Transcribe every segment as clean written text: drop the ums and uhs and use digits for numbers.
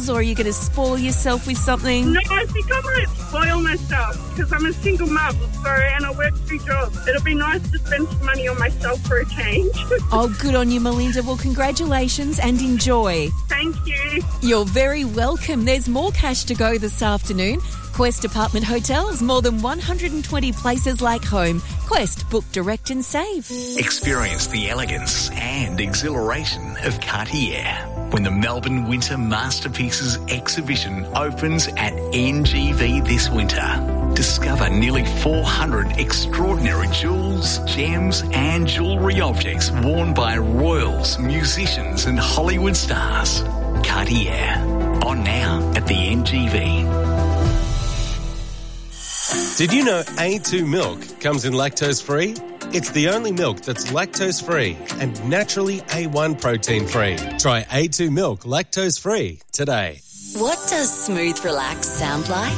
meals, or are you going to spoil yourself with something? No, I think I might spoil myself because I'm a single mum, and I work 2 jobs. It'll be nice to spend some money on myself for a change. Oh, good on you, Melinda. Well, congratulations and enjoy. Thank you. You're very welcome. There's more cash to go this afternoon. Quest Apartment Hotels, more than 120 places like home. Quest, book direct and save. Experience the elegance and exhilaration of Cartier when the Melbourne Winter Masterpieces exhibition opens at NGV this winter. Discover nearly 400 extraordinary jewels, gems and jewellery objects worn by royals, musicians and Hollywood stars. Cartier, on now at the NGV. Did you know A2 milk comes in lactose-free? It's the only milk that's lactose-free and naturally A1 protein-free. Try A2 milk lactose-free today. What does smooth relax sound like?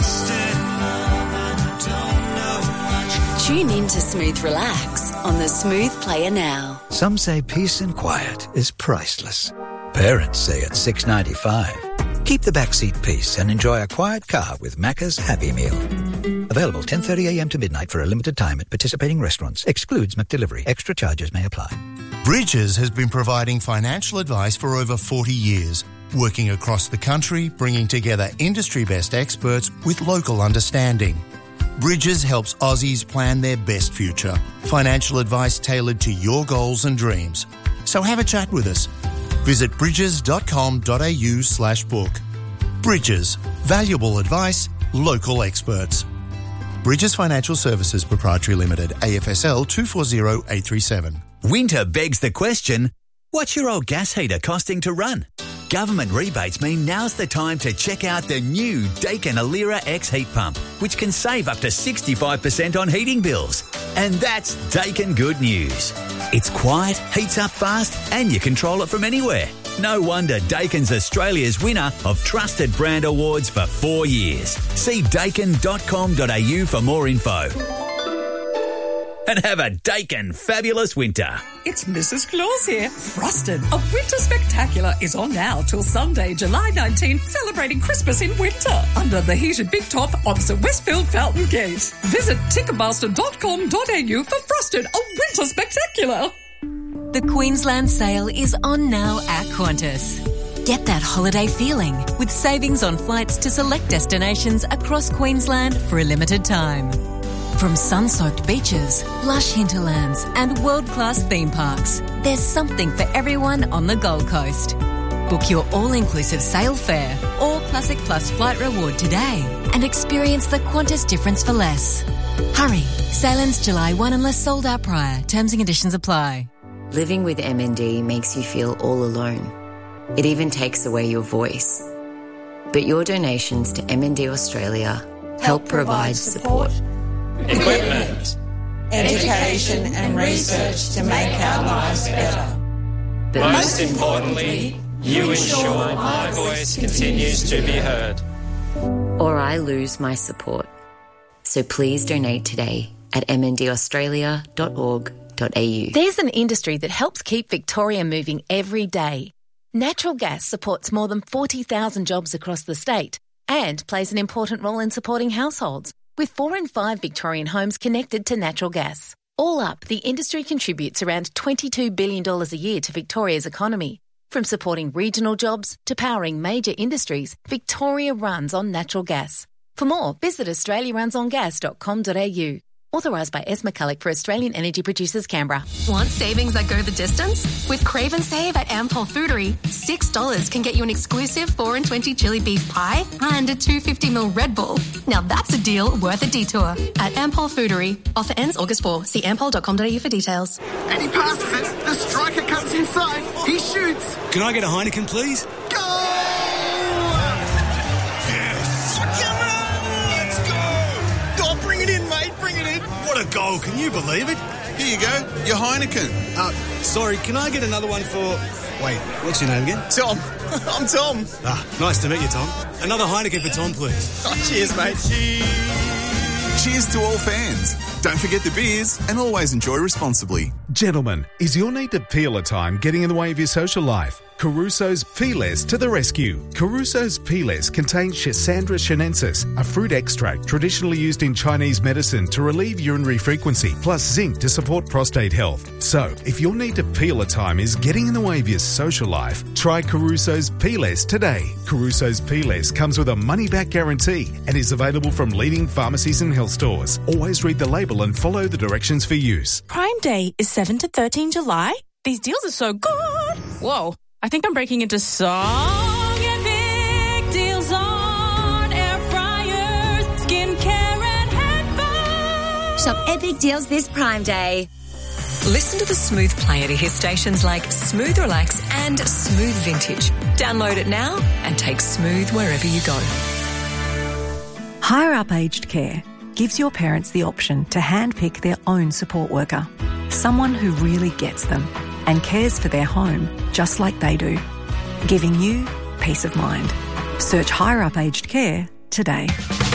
Tune in to Smooth Relax on the Smooth Player now. Some say peace and quiet is priceless. Parents say it's $6.95. Keep the backseat peace and enjoy a quiet car with Macca's Happy Meal. Available 10:30am to midnight for a limited time at participating restaurants. Excludes McDelivery. Extra charges may apply. Bridges has been providing financial advice for over 40 years, working across the country, bringing together industry-best experts with local understanding. Bridges helps Aussies plan their best future. Financial advice tailored to your goals and dreams. So have a chat with us. Visit bridges.com.au/book. Bridges. Valuable advice, local experts. Bridges Financial Services Proprietary Limited, AFSL 240837. Winter begs the question, what's your old gas heater costing to run? Government rebates mean now's the time to check out the new Daikin Alira X heat pump, which can save up to 65% on heating bills. And that's Daikin good news. It's quiet, heats up fast, and you control it from anywhere. No wonder Daikin's Australia's winner of Trusted Brand Awards for 4 years. See daikin.com.au for more info. And have a Daikin fabulous winter. It's Mrs. Claus here. Frosted, a winter spectacular, is on now till Sunday, July 19, celebrating Christmas in winter under the heated big top opposite Westfield Fountain Gate. Visit ticketmaster.com.au for Frosted, a winter spectacular. The Queensland sale is on now at Qantas. Get that holiday feeling with savings on flights to select destinations across Queensland for a limited time. From sun-soaked beaches, lush hinterlands and world-class theme parks, there's something for everyone on the Gold Coast. Book your all-inclusive sail fare or Classic Plus flight reward today and experience the Qantas difference for less. Hurry, sail ends July 1 unless sold out prior. Terms and conditions apply. Living with MND makes you feel all alone. It even takes away your voice. But your donations to MND Australia help provide support, equipment, education and research to make our lives better. But most importantly, you ensure my voice continues to be heard. Or I lose my support. So please donate today at mndaustralia.org.au. There's an industry that helps keep Victoria moving every day. Natural gas supports more than 40,000 jobs across the state and plays an important role in supporting households, with 4 in 5 Victorian homes connected to natural gas. All up, the industry contributes around $22 billion a year to Victoria's economy. From supporting regional jobs to powering major industries, Victoria runs on natural gas. For more, visit australiarunsongas.com.au. Authorised by S. McCulloch for Australian Energy Producers, Canberra. Want savings that go the distance? With Crave and Save at Ampol Foodery, $6 can get you an exclusive 4 and 20 chili beef pie and a 250ml Red Bull. Now that's a deal worth a detour. At Ampol Foodery. Offer ends August 4. See ampol.com.au for details. And he passes it. The striker cuts inside. He shoots. Can I get a Heineken, please? Goal! Bring it in, mate. Bring it in. What a goal. Can you believe it? Here you go. Your Heineken. Sorry, can I get another one for... Wait, what's your name again? Tom. I'm Tom. Nice to meet you, Tom. Another Heineken for Tom, please. Oh, cheers, mate. Cheers to all fans. Don't forget the beers and always enjoy responsibly. Gentlemen, is your need to peel a time getting in the way of your social life? Caruso's Peelers to the rescue. Caruso's Peelers contain Schisandra chinensis, a fruit extract traditionally used in Chinese medicine to relieve urinary frequency, plus zinc to support prostate health. So, if your need to peel a time is getting in the way of your social life, try Caruso's Peelers today. Caruso's Peelers comes with a money-back guarantee and is available from leading pharmacies and health stores. Always read the label and follow the directions for use. Prime Day is 7 to 13 July. These deals are so good. Whoa, I think I'm breaking into song and big deals on air fryers, skincare and headphones. Shop epic deals this Prime Day. Listen to the Smooth Player to hear stations like Smooth Relax and Smooth Vintage. Download it now and take Smooth wherever you go. Higher Up Aged Care gives your parents the option to handpick their own support worker, someone who really gets them and cares for their home just like they do, giving you peace of mind. Search Higher Up Aged Care today.